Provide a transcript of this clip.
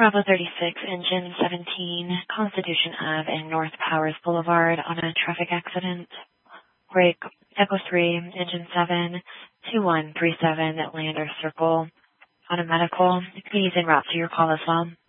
Bravo 36, Engine 17, Constitution Ave and North Powers Boulevard on a traffic accident. Break, Echo 3, Engine 7, 2137, Lander Circle on a medical. Please en route to your call as well.